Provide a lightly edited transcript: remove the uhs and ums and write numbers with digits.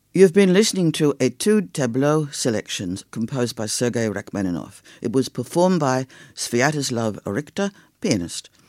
You've been listening to Etude Tableau selections composed by Sergei Rachmaninoff. It was performed by Sviatoslav Richter, pianist.